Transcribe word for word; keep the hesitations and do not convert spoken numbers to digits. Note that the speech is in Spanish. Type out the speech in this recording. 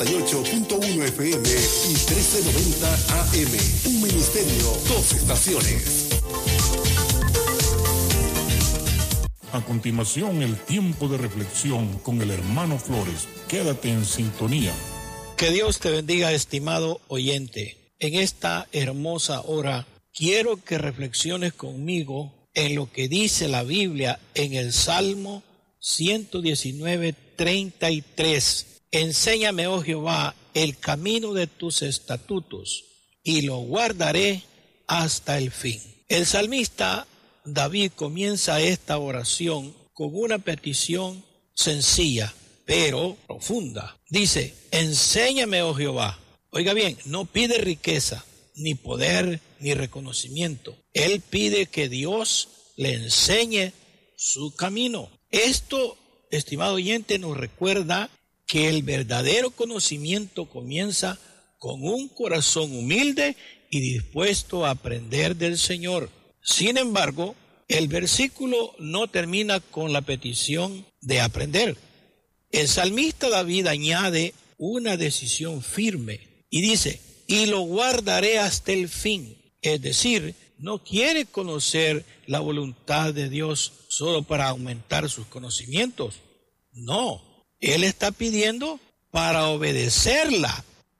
ocho punto uno F M y trece noventa A M. Un ministerio, dos estaciones. A continuación, el tiempo de reflexión con el hermano Flores. Quédate en sintonía. Que Dios te bendiga, estimado oyente. En esta hermosa hora, quiero que reflexiones conmigo en lo que dice la Biblia en el Salmo ciento diecinueve, treinta y tres. Enséñame, oh Jehová, el camino de tus estatutos, y lo guardaré hasta el fin. El salmista David comienza esta oración con una petición sencilla, pero profunda. Dice, enséñame, oh Jehová. Oiga bien, no pide riqueza, ni poder, ni reconocimiento. Él pide que Dios le enseñe su camino. Esto, estimado oyente, nos recuerda que el verdadero conocimiento comienza con un corazón humilde y dispuesto a aprender del Señor. Sin embargo, el versículo no termina con la petición de aprender. El salmista David añade una decisión firme y dice, y lo guardaré hasta el fin. Es decir, no quiere conocer la voluntad de Dios solo para aumentar sus conocimientos. No, Él está pidiendo para obedecerla